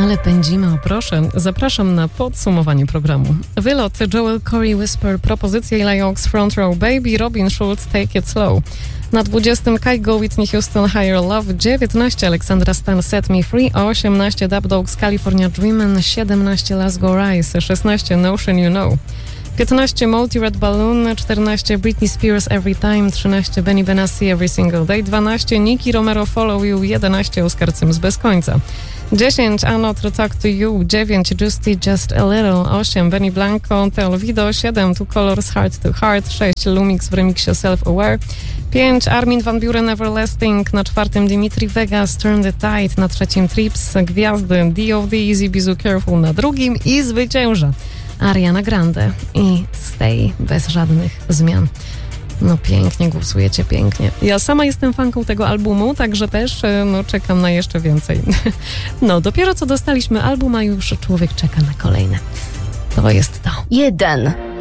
Ale pędzimy, o proszę. Zapraszam na podsumowanie programu. Wylot Joel Corey Whisper, propozycja Eli Oaks Front Row Baby, Robin Schulz Take It Slow. Na 20 Kygo Whitney Houston Higher Love, 19 Alexandra Stan Set Me Free, 18 Dub Dogs California Dreamin', 17 Let's Go Rise, 16 Notion You Know, 15 Multi Red Balloon, 14 Britney Spears Every Time, 13 Benny Benassi Every Single Day, 12 Nicky Romero Follow You, 11 Oskar Cyms Bez Końca, 10 Another Talk to You, 9 Justy Just a Little, 8 Benny Blanco Te Olvido, 7 Two Colors Heart to Heart, 6 Lumix w remiksie Self Aware, 5 Armin van Buuren Everlasting, na 4 Dimitri Vegas Turn the Tide, na 3 Trips Gwiazdy D.O.D. Easy Bizu Careful, na 2 i zwycięża Ariana Grande i Stay bez żadnych zmian. No pięknie, głosujecie pięknie. Ja sama jestem fanką tego albumu, także też czekam na jeszcze więcej. No, dopiero co dostaliśmy album, a już człowiek czeka na kolejne. To jest to. 1.